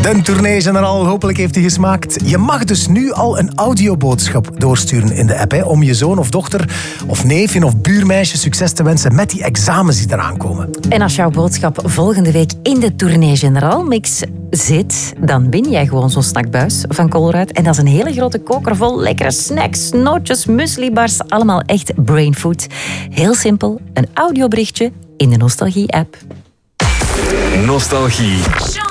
De tournee-generaal, hopelijk heeft hij gesmaakt. Je mag dus nu al een audioboodschap doorsturen in de app, hè, om je zoon of dochter of neefje of buurmeisje succes te wensen met die examens die eraan komen. En als jouw boodschap volgende week in de tournee-generaal mix zit, dan win jij gewoon zo'n snackbuis van Colruyt. En dat is een hele grote koker vol lekkere snacks, nootjes, muslibars, allemaal echt brainfood. Heel simpel, een audioberichtje in de Nostalgie-app. Nostalgie.